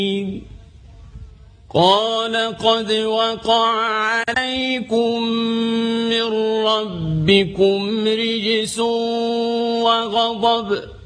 قال قد وقع عليكم من ربكم رجس وغضب